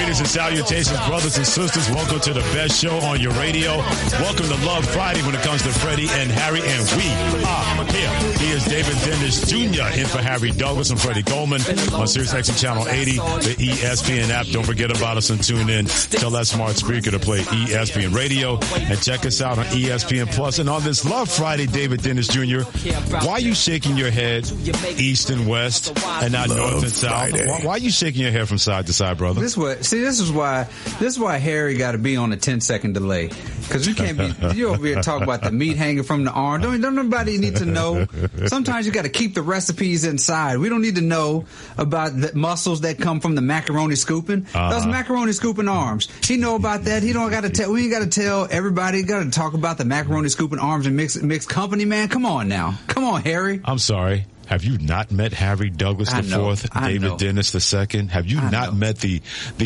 Greetings and salutations, brothers and sisters. Welcome to the best show on your radio. Welcome to Love Friday when it comes to Freddie and Harry, and we are here. He is David Dennis Jr. in for Harry Douglas and Freddie Coleman on Sirius XM Channel 80, the ESPN app. Don't forget about us and tune in. Tell that smart speaker to play ESPN Radio and check us out on ESPN Plus. And on this Love Friday, David Dennis Jr., why are you shaking your head east and west and not north and south? Why are you shaking your head from side to side, brother? This is why Harry got to be on a 10-second delay, because you can't be you over here talking about the meat hanging from the arm. Don't nobody need to know. Sometimes you got to keep the recipes inside. We don't need to know about the muscles that come from the macaroni scooping. Those macaroni scooping arms. He know about that. He don't got to tell. We ain't got to tell everybody. Got to talk about the macaroni scooping arms and mixed company, man. Come on now. Come on, Harry. I'm sorry. Have you not met Harry Douglas IV, David Dennis II? Have you not met the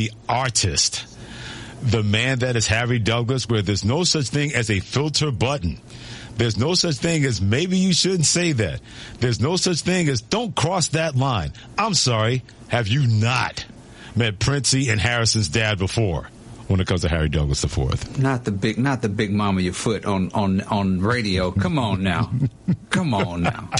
artist, the man that is Harry Douglas, where there's no such thing as a filter button? There's no such thing as maybe you shouldn't say that. There's no such thing as don't cross that line. I'm sorry. Have you not met Princey and Harrison's dad before? When it comes to Harry Douglas IV, not the big mama your foot on radio. Come on now, come on now.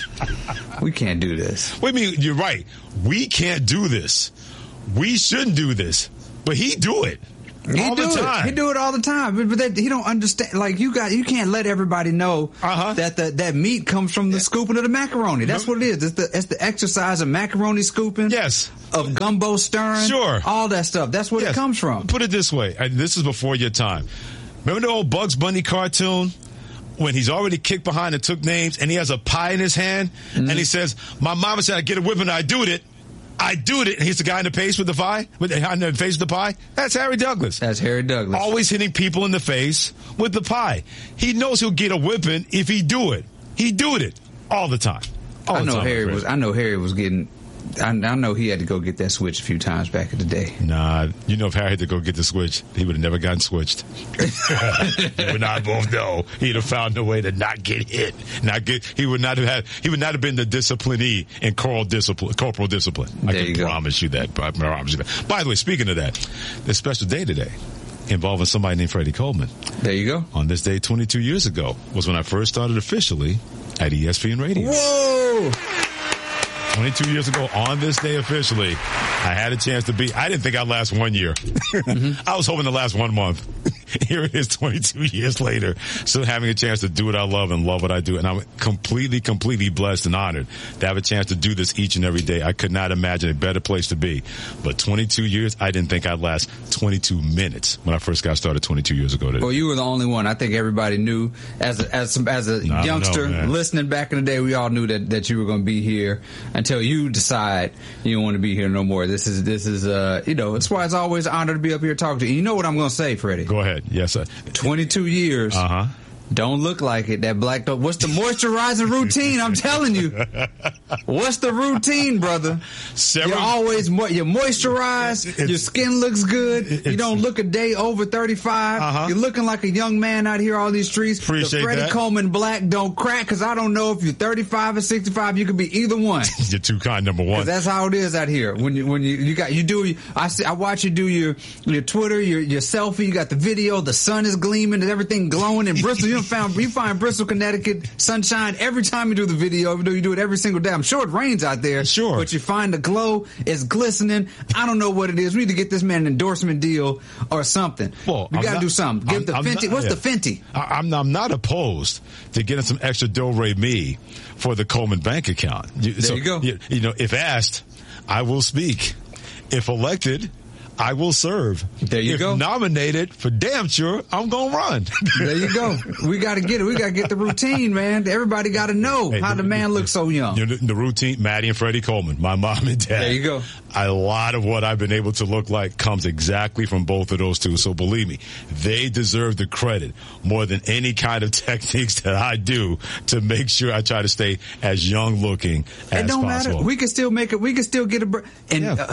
We can't do this. Wait a minute, you're right. We can't do this. We shouldn't do this, but he do it. All the time. He do it all the time, but he don't understand. Like you can't let everybody know that that meat comes from the scooping of the macaroni. That's what it is. It's the exercise of macaroni scooping. Yes. Of gumbo stirring. Sure. All that stuff. That's where it comes from. Put it this way, and this is before your time. Remember the old Bugs Bunny cartoon when he's already kicked behind and took names, and he has a pie in his hand, and he says, "My mama said I get a whip and I do it." And he's the guy in the face with the pie, on the face of the pie. That's Harry Douglas. That's Harry Douglas. Always hitting people in the face with the pie. He knows he'll get a whipping if he do it. He doing it all the time. I know Harry was getting. I know he had to go get that switch a few times back in the day. Nah, if Harry had to go get the switch, he would have never gotten switched. You and I both know he'd have found a way to not get hit. He would not have been the disciplinee in corporal discipline. I can promise you that. By the way, speaking of that, there's a special day today involving somebody named Freddie Coleman. There you go. On this day 22 years ago was when I first started officially at ESPN Radio. Whoa! 22 years ago, on this day officially, I had a chance to be. I didn't think I'd last 1 year. I was hoping to last 1 month. Here it is 22 years later, still having a chance to do what I love and love what I do. And I'm completely blessed and honored to have a chance to do this each and every day. I could not imagine a better place to be. But 22 years, I didn't think I'd last 22 minutes when I first got started 22 years ago today. Well, you were the only one. I think everybody knew as a youngster listening back in the day, we all knew that you were going to be here until you decide you don't want to be here no more. This is that's why it's always an honor to be up here talking to you. You know what I'm going to say, Freddie? Go ahead. Yes, sir. 22 years. Don't look like it. That black dog. What's the moisturizing routine? I'm telling you. What's the routine, brother? You moisturize. Your skin looks good. You don't look a day over 35. You're looking like a young man out here on these streets. Appreciate the Freddie Coleman black don't crack, because I don't know if you're 35 or 65. You could be either one. You're too kind, number one. That's how it is out here. I watch you do your Twitter, your selfie. You got the video. The sun is gleaming and everything glowing in Bristol. You find Bristol, Connecticut sunshine every time you do the video, even though you do it every single day. I'm sure it rains out there. Sure. But you find the glow, it's glistening. I don't know what it is. We need to get this man an endorsement deal or something. Well, we got to do something. Give the Fenty. What's the Fenty? I'm not opposed to getting some extra do-re-mi for the Coleman bank account. There you go. If asked, I will speak. If elected, I will serve. There you go. If nominated, for damn sure, I'm going to run. There you go. We got to get it. We got to get the routine, man. Everybody got to know how the man looks so young. The routine, Maddie and Freddie Coleman, my mom and dad. There you go. A lot of what I've been able to look like comes exactly from both of those two. So believe me, they deserve the credit more than any kind of techniques that I do to make sure I try to stay as young looking as possible. It don't matter. We can still make it. We can still get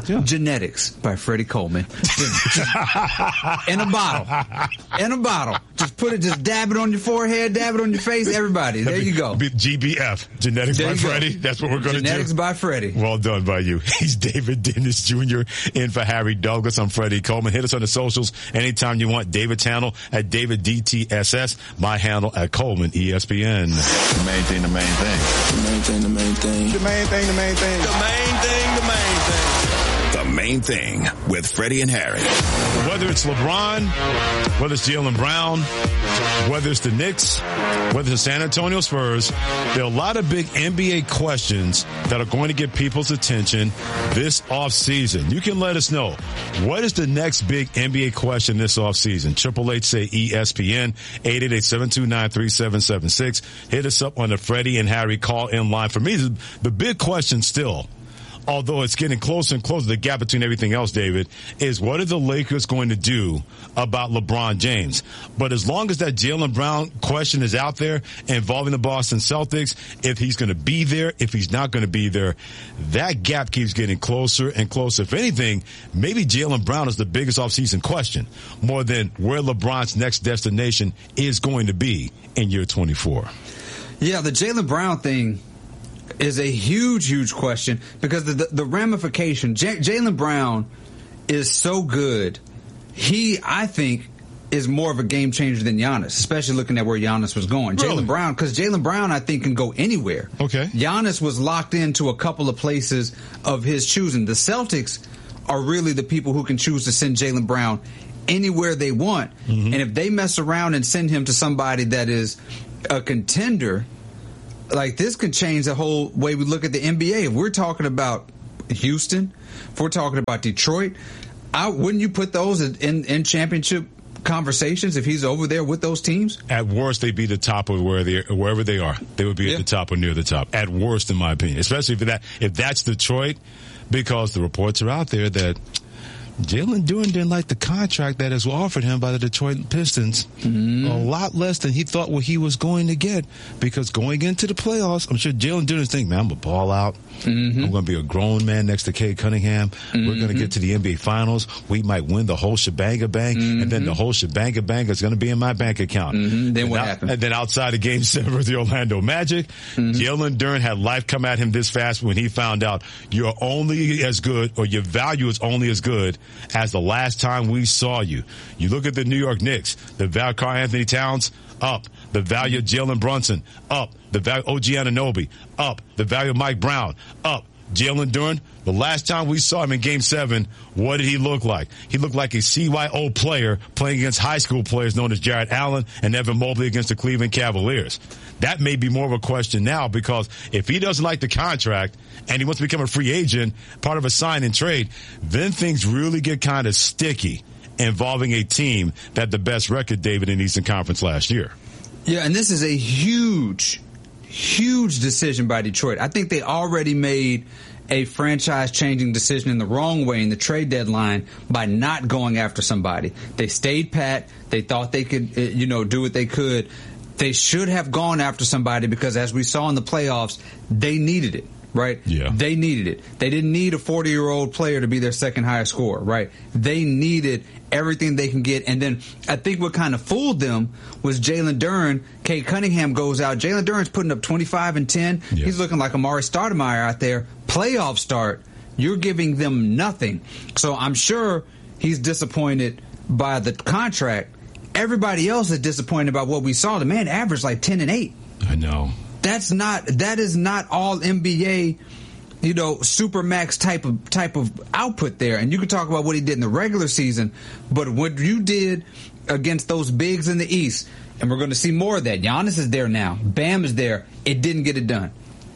Genetics by Freddie Coleman. In a bottle. Just dab it on your forehead, dab it on your face, everybody. There you go. GBF, Genetics by Freddie. That's what we're going to do. Genetics by Freddie. Well done by you. He's David Dennis Jr. in for Harry Douglas. I'm Freddie Coleman. Hit us on the socials anytime you want. David's handle at DavidDTSS. My handle at Coleman ESPN. The main thing, the main thing. The main thing, the main thing. The main thing, the main thing. The main thing, the main thing. The Main Thing with Freddie and Harry. Whether it's LeBron, whether it's Jaylen Brown, whether it's the Knicks, whether it's the San Antonio Spurs, there are a lot of big NBA questions that are going to get people's attention this offseason. You can let us know, what is the next big NBA question this offseason? 888-SAY-ESPN, 888-729-3776. Hit us up on the Freddie and Harry call-in line. For me, the big question still, although it's getting closer and closer, the gap between everything else, David, is what are the Lakers going to do about LeBron James? But as long as that Jaylen Brown question is out there involving the Boston Celtics, if he's going to be there, if he's not going to be there, that gap keeps getting closer and closer. If anything, maybe Jaylen Brown is the biggest offseason question, more than where LeBron's next destination is going to be in year 24. Yeah, the Jaylen Brown thing is a huge question because the ramification. Jaylen Brown is so good. He, I think, is more of a game changer than Giannis, especially looking at where Giannis was going. Really? Jaylen Brown, I think, can go anywhere. Okay. Giannis was locked into a couple of places of his choosing. The Celtics are really the people who can choose to send Jaylen Brown anywhere they want. Mm-hmm. And if they mess around and send him to somebody that is a contender, like, this could change the whole way we look at the NBA. If we're talking about Houston, if we're talking about Detroit, wouldn't you put those in championship conversations if he's over there with those teams? At worst, they'd be the top of wherever they are. They would be at the top or near the top. At worst, in my opinion. Especially if that's Detroit, because the reports are out there that Jalen Duren didn't like the contract that is offered him by the Detroit Pistons. Mm-hmm. A lot less than he thought what he was going to get. Because going into the playoffs, I'm sure Jalen Duren's thinking, man, I'm going to ball out. Mm-hmm. I'm going to be a grown man next to Cade Cunningham. Mm-hmm. We're going to get to the NBA Finals. We might win the whole shebang-a-bang. Mm-hmm. And then the whole shebang-a-bang is going to be in my bank account. Mm-hmm. Then what happened? And then outside of Game 7 with the Orlando Magic, Jalen Duren had life come at him this fast when he found out you're only as good, or your value is only as good as the last time we saw you. You look at the New York Knicks, the value of Karl Anthony Towns, up. The value of Jalen Brunson, up. The value of OG Anunoby, up. The value of Mike Brown, up. Jalen Duren, the last time we saw him in Game 7, what did he look like? He looked like a CYO player playing against high school players known as Jarrett Allen and Evan Mobley against the Cleveland Cavaliers. That may be more of a question now, because if he doesn't like the contract and he wants to become a free agent, part of a sign and trade, then things really get kind of sticky involving a team that had the best record, David, in Eastern Conference last year. Yeah, and this is a huge decision by Detroit. I think they already made a franchise-changing decision in the wrong way in the trade deadline by not going after somebody. They stayed pat. They thought they could, do what they could. They should have gone after somebody because, as we saw in the playoffs, they needed it, right? Yeah. They needed it. They didn't need a 40-year-old player to be their second highest scorer, right? They needed everything they can get. And then I think what kind of fooled them was Jalen Duren. Cade Cunningham goes out. Jalen Duren's putting up 25 and 10. Yeah. He's looking like Amari Stoudemire out there. Playoff start. You're giving them nothing. So I'm sure he's disappointed by the contract. Everybody else is disappointed about what we saw. The man averaged like 10 and 8. I know. That is not all NBA, supermax type of output there. And you can talk about what he did in the regular season, but what you did against those bigs in the East, and we're going to see more of that. Giannis is there now. Bam is there. It didn't get it done.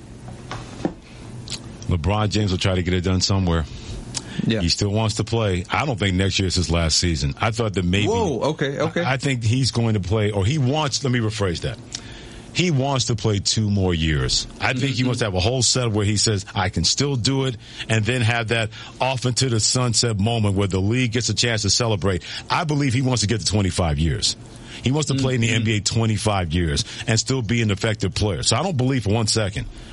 LeBron James will try to get it done somewhere. Yeah. He still wants to play. I don't think next year is his last season. I thought that maybe. Whoa, okay. I think he's going to play, or he wants, let me rephrase that. He wants to play 2 more years. I think he wants to have a whole set where he says, I can still do it, and then have that off into the sunset moment where the league gets a chance to celebrate. I believe he wants to get to 25 years. He wants to play in the NBA 25 years and still be an effective player. So I don't believe for 1 second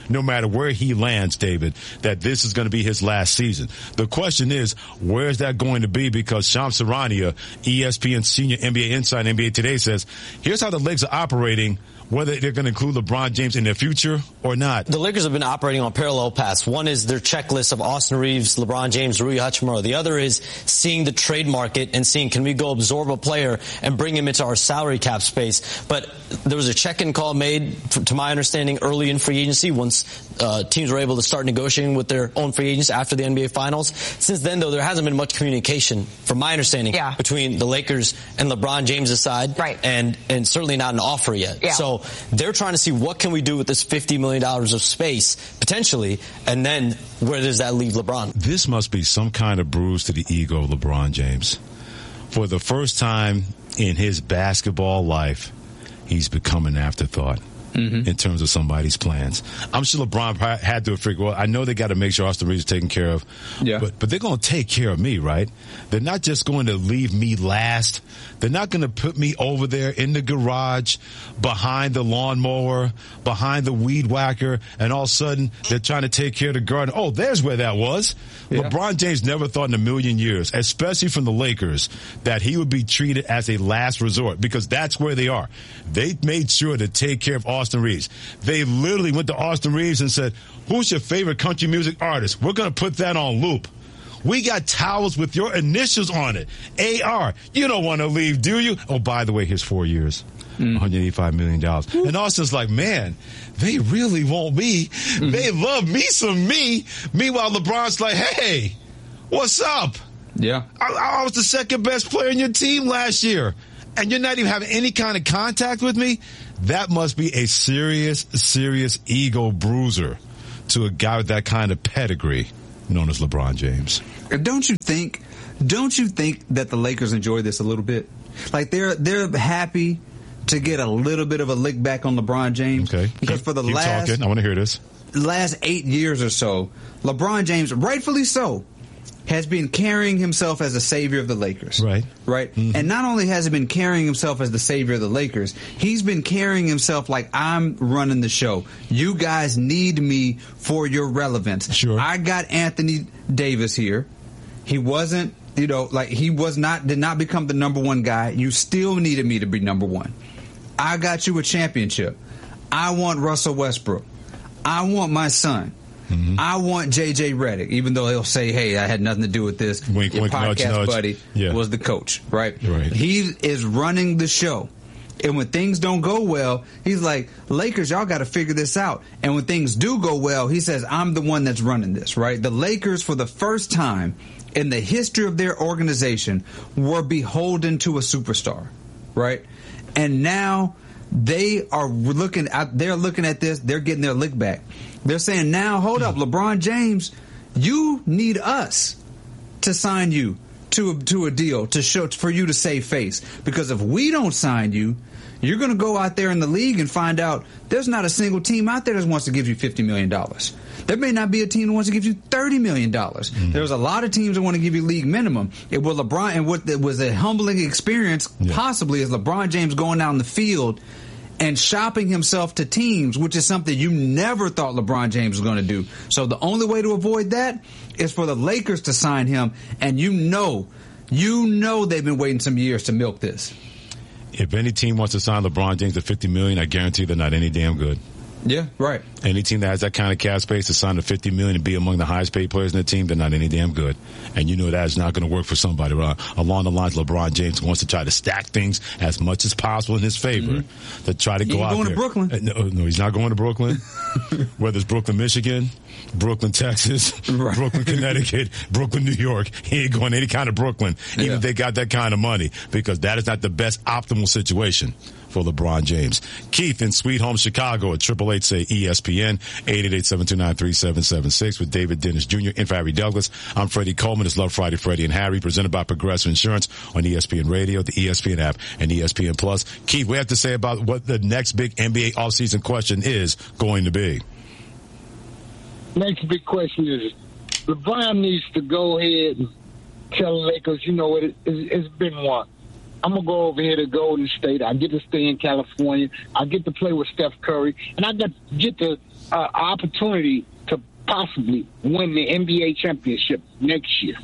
no matter where he lands, David, that this is going to be his last season. The question is, where is that going to be? Because Shams Charania, ESPN senior NBA insider, NBA Today, says, here's how the Lakers are operating, whether they're going to include LeBron James in their future or not. The Lakers have been operating on parallel paths. One is their checklist of Austin Reeves, LeBron James, Rui Hachimura. The other is seeing the trade market and seeing, can we go absorb a player and bring him into our salary cap space? But there was a check-in call made, to my understanding, early in free agency once teams were able to start negotiating with their own free agents after the NBA Finals. Since then, though, there hasn't been much communication, from my understanding, between the Lakers and LeBron James' side. Right. And certainly not an offer yet. Yeah. So they're trying to see what can we do with this $50 million of space, potentially, and then where does that leave LeBron? This must be some kind of bruise to the ego of LeBron James. For the first time in his basketball life, he's become an afterthought. In terms of somebody's plans. I'm sure LeBron had to figure, well, I know they got to make sure Austin Reeves is taken care of, but they're going to take care of me, right? They're not just going to leave me last. They're not going to put me over there in the garage, behind the lawnmower, behind the weed whacker, and all of a sudden they're trying to take care of the garden. Oh, there's where that was. Yeah. LeBron James never thought in a million years, especially from the Lakers, that he would be treated as a last resort, because that's where they are. They made sure to take care of Austin Reeves. They literally went to Austin Reeves and said, who's your favorite country music artist? We're going to put that on loop. We got towels with your initials on it. AR. You don't want to leave, do you? Oh, by the way, here's 4 years. $185 million. And Austin's like, man, they really want me. They love me some me. Meanwhile, LeBron's like, hey, what's up? Yeah. I was the second best player in your team last year, and you're not even having any kind of contact with me? That must be a serious, serious ego bruiser to a guy with that kind of pedigree known as LeBron James. Don't you think that the Lakers enjoy this a little bit? Like they're happy to get a little bit of a lick back on LeBron James. Okay. Because for the keep talking. I want to hear this. Last 8 years or so, LeBron James, rightfully so, has been carrying himself as a savior of the Lakers. Right. Mm-hmm. And not only has he been carrying himself as the savior of the Lakers, he's been carrying himself like, I'm running the show. You guys need me for your relevance. Sure. I got Anthony Davis here. He wasn't, did not become the number one guy. You still needed me to be number one. I got you a championship. I want Russell Westbrook. I want my son. Mm-hmm. I want J.J. Redick, even though he'll say, hey, I had nothing to do with this. Wink, Your wink, podcast nudge, buddy was the coach, right? Right. He is running the show. And when things don't go well, he's like, Lakers, y'all got to figure this out. And when things do go well, he says, I'm the one that's running this, right? The Lakers, for the first time in the history of their organization, were beholden to a superstar, right? And now they're looking at this, they're getting their lick back. They're saying, now, hold up, LeBron James, you need us to sign you to a deal for you to save face. Because if we don't sign you, you're going to go out there in the league and find out there's not a single team out there that wants to give you $50 million. There may not be a team that wants to give you $30 million. There's a lot of teams that want to give you league minimum. What was a humbling experience, possibly, is LeBron James going out in the field and shopping himself to teams, which is something you never thought LeBron James was going to do. So the only way to avoid that is for the Lakers to sign him, and you know they've been waiting some years to milk this. If any team wants to sign LeBron James at $50 million, I guarantee they're not any damn good. Yeah, right. Any team that has that kind of cap space to sign to $50 million and be among the highest paid players in the team, they're not any damn good. And you know that is not going to work for somebody. Along the lines, LeBron James wants to try to stack things as much as possible in his favor to try to go out there. He's going to Brooklyn. No, he's not going to Brooklyn. Whether it's Brooklyn, Michigan, Brooklyn, Texas, Brooklyn, Connecticut, Brooklyn, New York, he ain't going to any kind of Brooklyn, even if they got that kind of money, because that is not the best optimal situation for LeBron James. Keith in Sweet Home, Chicago at 888 say ESPN, 888-729-3776 with David Dennis Jr. and Harry Douglas. I'm Freddie Coleman. It's Love Friday, Freddie and Harry, presented by Progressive Insurance on ESPN Radio, the ESPN app, and ESPN Plus. Keith, we have to say about what the next big NBA offseason question is going to be. Next big question is, LeBron needs to go ahead and tell the Lakers, you know what, it's been one. I'm going to go over here to Golden State. I get to stay in California. I get to play with Steph Curry. And I get the opportunity to possibly win the NBA championship next year.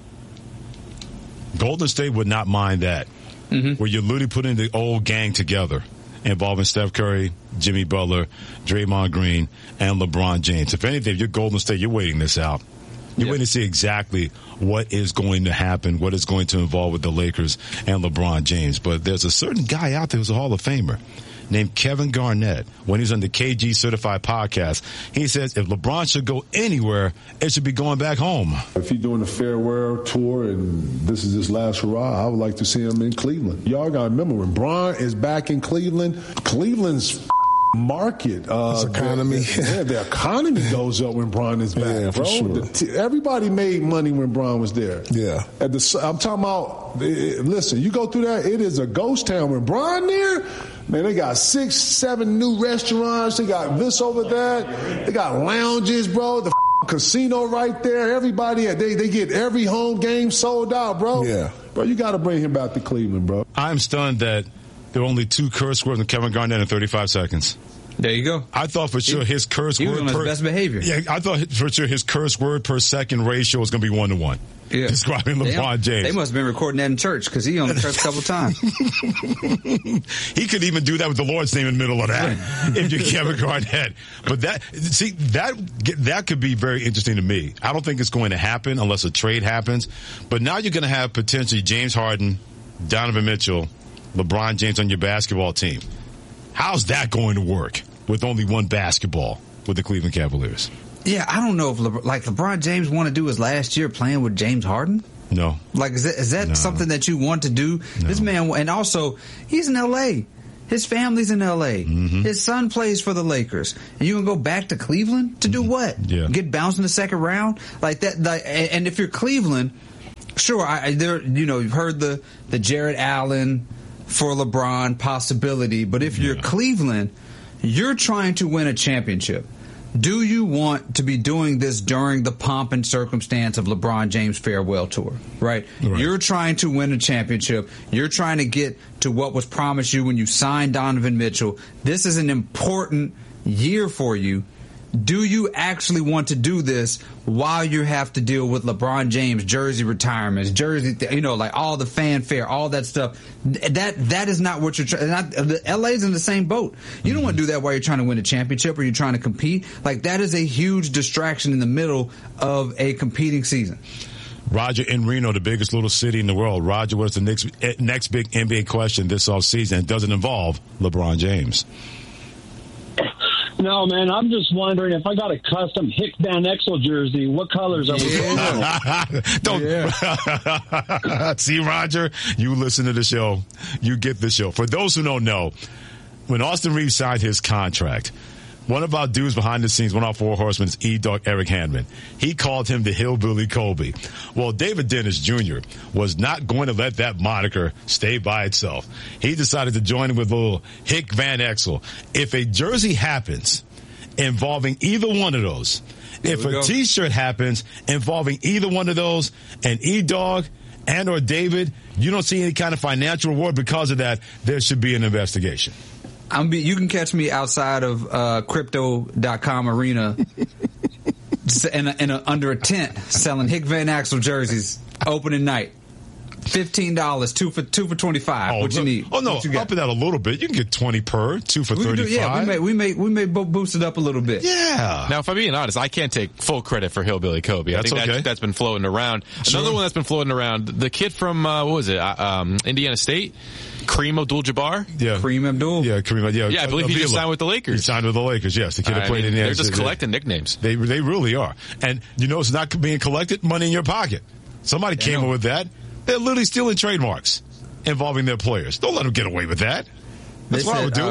Golden State would not mind that. Where you're literally putting the old gang together, involving Steph Curry, Jimmy Butler, Draymond Green, and LeBron James. If anything, if you're Golden State, you're waiting this out. You're waiting to see exactly what is going to happen, what is going to involve with the Lakers and LeBron James. But there's a certain guy out there who's a Hall of Famer named Kevin Garnett. When he's on the KG Certified podcast, he says if LeBron should go anywhere, it should be going back home. If he's doing a farewell tour and this is his last hurrah, I would like to see him in Cleveland. Y'all got to remember, when Bron is back in Cleveland, Cleveland's market, economy. The economy goes up when Bron is back, bro. For sure. Everybody made money when Bron was there. Yeah. I'm talking about, listen, you go through that, it is a ghost town. When Bron there, man, they got 6, 7 new restaurants. They got this over that. They got lounges, bro. The casino right there. Everybody, they get every home game sold out, bro. Yeah. Bro, you got to bring him back to Cleveland, bro. I'm stunned that there were only 2 curse words from Kevin Garnett in 35 seconds. There you go. I thought for sure his curse he word was on his best behavior. Yeah, I thought for sure his curse word per second ratio was going to be 1-to-1. Yeah. Describing LeBron James. They must have been recording that in church because he only cursed a couple times. He could even do that with the Lord's name in the middle of that if you're Kevin Garnett. But that could be very interesting to me. I don't think it's going to happen unless a trade happens. But now you're going to have potentially James Harden, Donovan Mitchell, LeBron James on your basketball team. How's that going to work with only one basketball with the Cleveland Cavaliers? Yeah, I don't know if LeBron James want to do his last year playing with James Harden. No. Like, is that something that you want to do? No. This man, and also, he's in L.A. His family's in L.A. Mm-hmm. His son plays for the Lakers. And you going to go back to Cleveland to do what? Yeah. Get bounced in the second round? Like that. And if you're Cleveland, sure, you've heard the Jared Allen for LeBron possibility. But if you're Cleveland, you're trying to win a championship. Do you want to be doing this during the pomp and circumstance of LeBron James' farewell tour, right? You're trying to win a championship. You're trying to get to what was promised you when you signed Donovan Mitchell. This is an important year for you. Do you actually want to do this while you have to deal with LeBron James jersey retirements, like all the fanfare, all that stuff? That is not what you're trying. LA's in the same boat. You don't want to do that while you're trying to win a championship or you're trying to compete. Like, that is a huge distraction in the middle of a competing season. Roger in Reno, the biggest little city in the world. Roger, what's the next big NBA question this offseason? It doesn't involve LeBron James. No, man, I'm just wondering if I got a custom Hick Van Exel jersey, what colors are we Don't see, Roger, you listen to the show. You get the show. For those who don't know, when Austin Reeves signed his contract, one of our dudes behind the scenes, one of our four horsemen, is E-Dog Eric Handman. He called him the Hillbilly Kobe. Well, David Dennis Jr. was not going to let that moniker stay by itself. He decided to join him with a little Hick Van Exel. If a jersey happens involving either one of those, if a T-shirt happens involving either one of those, and E-Dog and or David, you don't see any kind of financial reward because of that, there should be an investigation. You can catch me outside of crypto.com arena under a tent selling Hick Van Exel jerseys opening night. $15, two for $25. What you need? Oh no, up it out a little bit. You can get 20 per, 2 for $35. Yeah, we may boost it up a little bit. Yeah. Now, if I'm being honest, I can't take full credit for Hillbilly Kobe. I think that's been floating around. Sure. Another one that's been floating around, the kid from what was it? Indiana State. Kareem Abdul-Jabbar? Yeah. Kareem Abdul? Yeah, Kareem. Yeah, I believe he just signed with the Lakers. He signed with the Lakers, yes. The kid that played in the They're just collecting nicknames. They really are. And you know it's not being collected, money in your pocket. Somebody came up with that. They're literally stealing trademarks involving their players. Don't let them get away with that. That's what I would do.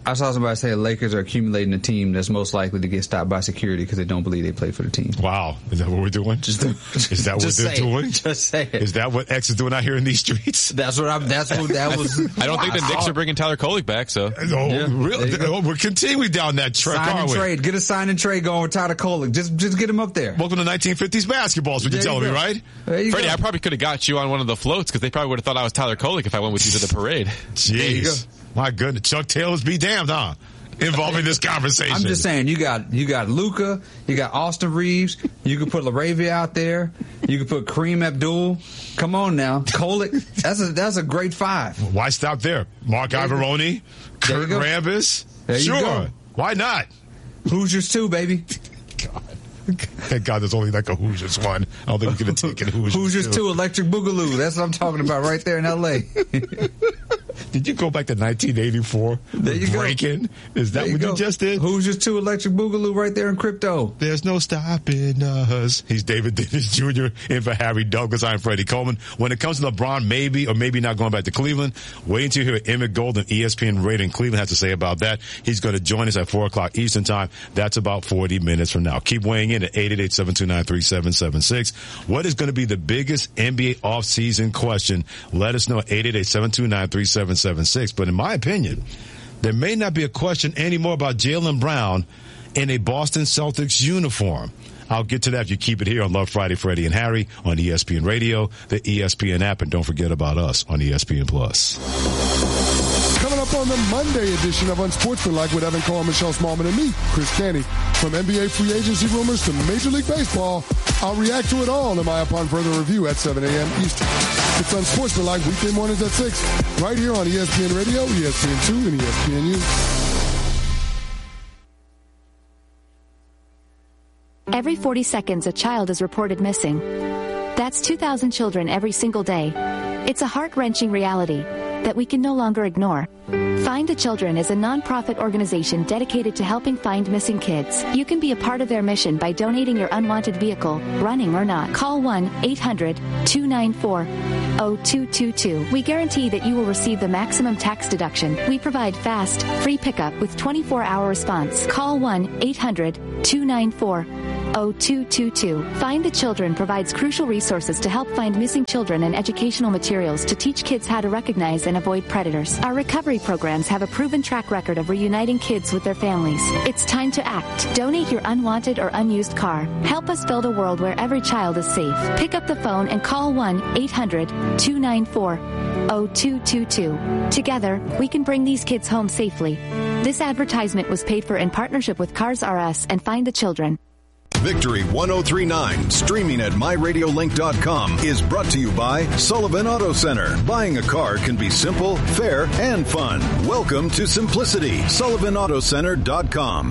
I saw somebody say the Lakers are accumulating a team that's most likely to get stopped by security because they don't believe they play for the team. Wow. Is that what we're doing? Is that what they're doing? Just say it. Is that what X is doing out here in these streets? That's what that was. I don't think the Knicks are bringing Tyler Kolek back, so. Oh, Yeah. really? We're continuing down that track, Sign aren't and we? trade. Get a sign and trade going with Tyler Kolek. Just get him up there. Welcome to 1950s basketball is what you're There you telling me, go. right? There you Freddie, go. I probably could have got you on one of the floats because they probably would have thought I was Tyler Kolek if I went with you to the parade. Jeez. My goodness. Chuck Taylor's be damned, huh? Involving this conversation. I'm just saying, you got Luka, you got Austin Reeves, you can put LaRavia out there, you can put Kareem Abdul. Come on now, Kolek. That's a great five. Why stop there? Mark Ivoroni, Kurt Rambis. There you Sure. go. Why not? Hoosiers too, baby. God. Thank God there's only like a Hoosiers one. I don't think we could have taken Hoosiers too, Electric Boogaloo. That's what I'm talking about right there in L.A. Did you go back to 1984? There you go. Breaking? Is that There what go. you just did? Hoosiers too, Electric Boogaloo right there in crypto. There's no stopping us. He's David Dennis Jr. in for Harry Douglas. I'm Freddie Coleman. When it comes to LeBron, maybe or maybe not going back to Cleveland, wait until you hear Emmett Golden, ESPN Radio in Cleveland, has to say about that. He's going to join us at 4 o'clock Eastern Time. That's about 40 minutes from now. Keep weighing in at 888-729-3776. What is going to be the biggest NBA offseason question? Let us know at 888-729-3776. But in my opinion, there may not be a question anymore about Jaylen Brown in a Boston Celtics uniform. I'll get to that if you keep it here on Love Friday, Freddie and Harry on ESPN Radio, the ESPN app, and don't forget about us on ESPN Plus. Coming up on the Monday edition of Unsportsmanlike with Evan Carr, Michelle Smallman, and me, Chris Canty. From NBA free agency rumors to Major League Baseball, I'll react to it all in my Upon Further Review at 7 a.m. Eastern. It's Unsportsmanlike weekday mornings at 6, right here on ESPN Radio, ESPN2, and ESPNU. Every 40 seconds, a child is reported missing. That's 2,000 children every single day. It's a heart-wrenching reality that we can no longer ignore. Find the Children is a non-profit organization dedicated to helping find missing kids. You can be a part of their mission by donating your unwanted vehicle, running or not. Call 1-800-294-0222. We guarantee that you will receive the maximum tax deduction. We provide fast, free pickup with 24-hour response. Call 1-800-294-0222. Find the Children provides crucial resources to help find missing children and educational materials to teach kids how to recognize and avoid predators. Our recovery programs have a proven track record of reuniting kids with their families. It's time to act. Donate your unwanted or unused car. Help us build a world where every child is safe. Pick up the phone and call 1-800-294-0222. Together, we can bring these kids home safely. This advertisement was paid for in partnership with Cars R Us and Find the Children. Victory 1039, streaming at myradiolink.com, is brought to you by Sullivan Auto Center. Buying a car can be simple, fair, and fun. Welcome to simplicity. SullivanAutoCenter.com.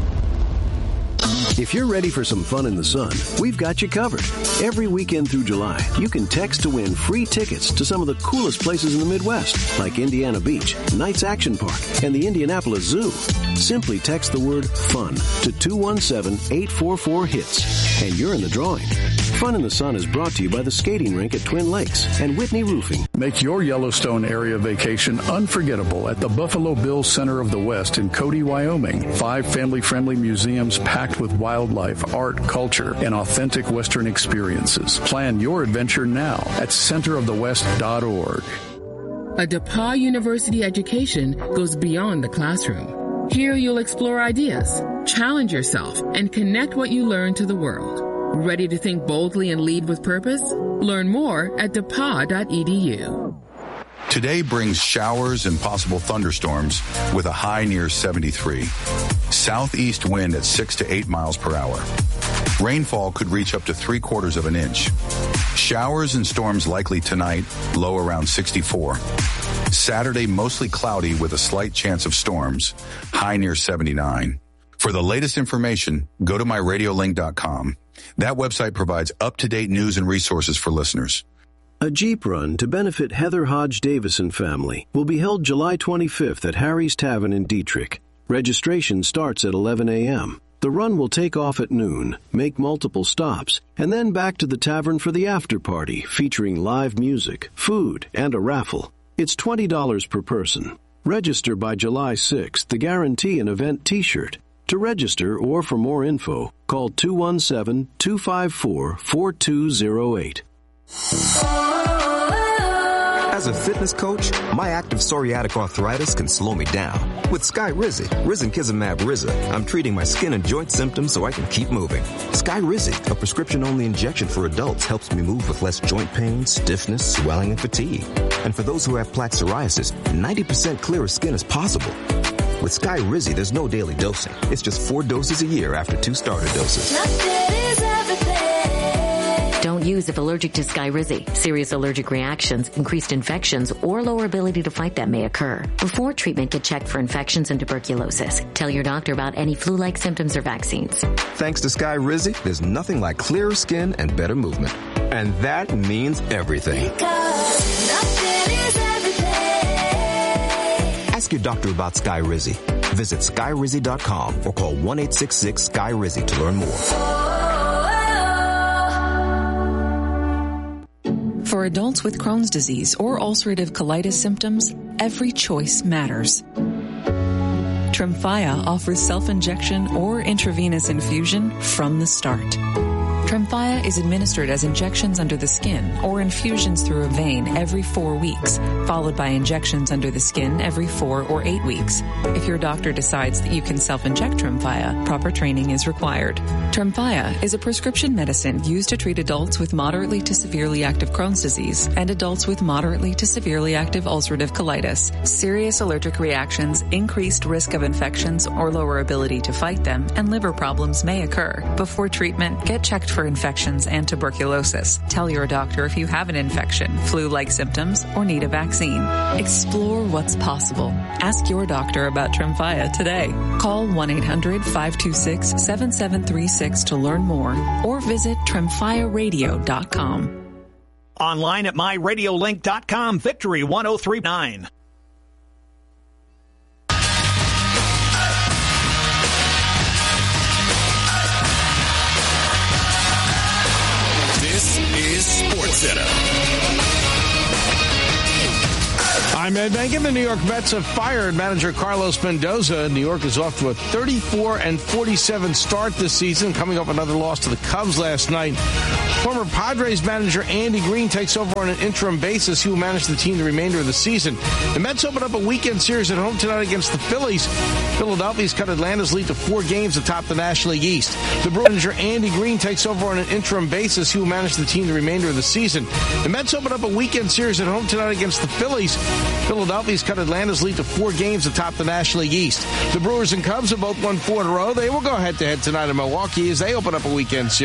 If you're ready for some fun in the sun, we've got you covered. Every weekend through July, you can text to win free tickets to some of the coolest places in the Midwest, like Indiana Beach, Knights Action Park, and the Indianapolis Zoo. Simply text the word FUN to 217-844-HITS, and you're in the drawing. Fun in the Sun is brought to you by the skating rink at Twin Lakes and Whitney Roofing. Make your Yellowstone area vacation unforgettable at the Buffalo Bill Center of the West in Cody, Wyoming. 5 family-friendly museums packed with wildlife, art, culture, and authentic Western experiences. Plan your adventure now at centerofthewest.org. A DePauw University education goes beyond the classroom. Here you'll explore ideas, challenge yourself, and connect what you learn to the world. Ready to think boldly and lead with purpose? Learn more at depaw.edu. Today brings showers and possible thunderstorms with a high near 73. Southeast wind at 6 to 8 miles per hour. Rainfall could reach up to 3/4 of an inch. Showers and storms likely tonight, low around 64. Saturday mostly cloudy with a slight chance of storms, high near 79. For the latest information, go to myradiolink.com. That website provides up-to-date news and resources for listeners. A Jeep run to benefit Heather Hodge Davison family will be held July 25th at Harry's Tavern in Dietrich. Registration starts at 11 a.m. The run will take off at noon, make multiple stops, and then back to the tavern for the after party featuring live music, food, and a raffle. It's $20 per person. Register by July 6th to guarantee an event t-shirt. To register or for more info, call 217-254-4208. As a fitness coach, my active psoriatic arthritis can slow me down. With Skyrizi, risankizumab Riza, I'm treating my skin and joint symptoms so I can keep moving. Skyrizi, a prescription-only injection for adults, helps me move with less joint pain, stiffness, swelling, and fatigue. And for those who have plaque psoriasis, 90% clearer skin is possible. With Skyrizi, there's no daily dosing. It's just 4 doses a year after 2 starter doses. Don't use if allergic to Skyrizi. Serious allergic reactions, increased infections, or lower ability to fight them may occur. Before treatment, get checked for infections and tuberculosis. Tell your doctor about any flu-like symptoms or vaccines. Thanks to Skyrizi, there's nothing like clearer skin and better movement. And that means everything. Ask your doctor about Skyrizi. Visit Skyrizi.com or call 1-866-SKY-RIZI to learn more. For adults with Crohn's disease or ulcerative colitis symptoms, every choice matters. Tremfya offers self-injection or intravenous infusion from the start. Tremfya is administered as injections under the skin or infusions through a vein every 4 weeks, followed by injections under the skin every 4 or 8 weeks. If your doctor decides that you can self-inject Tremfya, proper training is required. Tremfya is a prescription medicine used to treat adults with moderately to severely active Crohn's disease and adults with moderately to severely active ulcerative colitis. Serious allergic reactions, increased risk of infections or lower ability to fight them, and liver problems may occur. Before treatment, get checked for infections and tuberculosis. Tell your doctor if you have an infection, flu-like symptoms, or need a vaccine. Explore what's possible. Ask your doctor about Tremfya today. Call 1-800-526-7736 to learn more or visit TremfyaRadio.com. Online at MyRadioLink.com. Victory 1039. This is SportsCenter. I'm Ed Benkin. The New York Mets have fired manager Carlos Mendoza. New York is off to a 34-47 start this season, coming off another loss to the Cubs last night. Former Padres manager Andy Green takes over on an interim basis. He will manage the team the remainder of the season. The Mets open up a weekend series at home tonight against the Phillies. Philadelphia's cut Atlanta's lead to 4 games atop the National League East. The Brewers manager Andy Green takes over on an interim basis. He will manage the team the remainder of the season. The Mets open up a weekend series at home tonight against the Phillies. Philadelphia's cut Atlanta's lead to 4 games atop the National League East. The Brewers and Cubs have both won 4 in a row. They will go head-to-head tonight in Milwaukee as they open up a weekend series.